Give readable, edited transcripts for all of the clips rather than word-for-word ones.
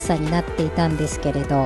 さになっていたんですけれど、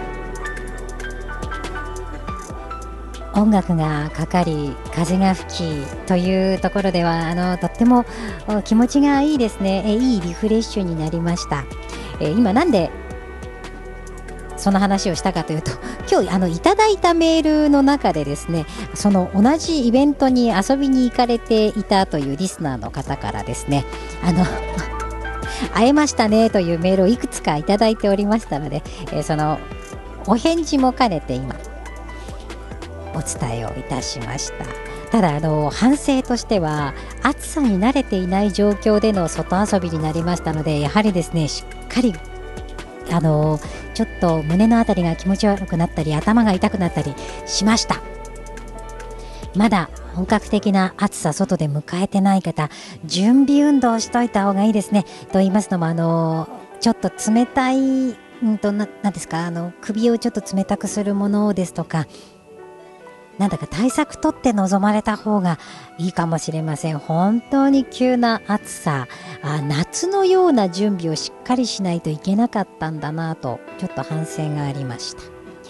音楽がかかり風が吹きというところではとっても気持ちがいいですね。いいリフレッシュになりました。今なんでその話をしたかというと、今日いただいたメールの中でですね、その同じイベントに遊びに行かれていたというリスナーの方からですね、会えましたねというメールをいくつかいただいておりましたので、そのお返事も兼ねて今お伝えをいたしました。ただ反省としては、暑さに慣れていない状況での外遊びになりましたので、やはりですね、しっかりちょっと胸のあたりが気持ち悪くなったり頭が痛くなったりしました。まだ本格的な暑さ外で迎えてない方、準備運動をしといた方がいいですね。と言いますのもちょっと冷たいなんですか、首をちょっと冷たくするものですとか、なんだか対策取って臨まれた方がいいかもしれません。本当に急な暑さ、夏のような準備をしっかりしないといけなかったんだなと、ちょっと反省がありました。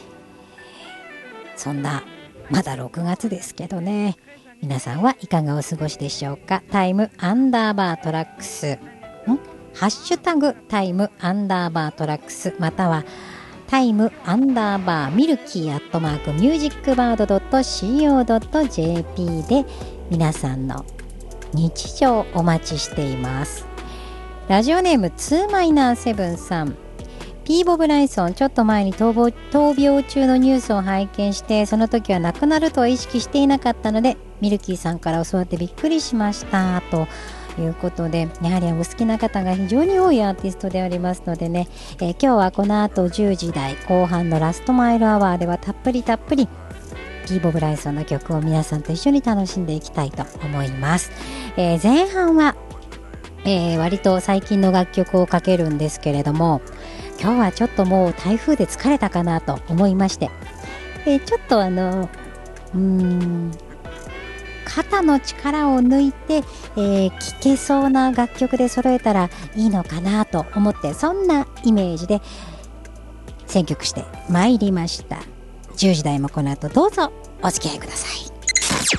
そんなまだ6月ですけどね、皆さんはいかがお過ごしでしょうか。タイムアンダーバートラックスハッシュタグタイムアンダーバートラックス、またはタイムアンダーバーミルキーアットマークミュージックバード .co.jp で皆さんの日常お待ちしています。ラジオネーム2-7さん、ピーボ・ブライソン、ちょっと前に闘病中のニュースを拝見して、その時は亡くなるとは意識していなかったので、ミルキーさんから教わってびっくりしましたということで、やはりお好きな方が非常に多いアーティストでありますのでね、今日はこの後10時台後半のラストマイルアワーではたっぷりピーボ・ブライソンの曲を皆さんと一緒に楽しんでいきたいと思います。前半は、割と最近の楽曲をかけるんですけれども、今日はちょっともう台風で疲れたかなと思いまして、ちょっと肩の力を抜いて、聴けそうな楽曲で揃えたらいいのかなと思って、そんなイメージで選曲してまいりました。10時台もこの後どうぞお付き合いください。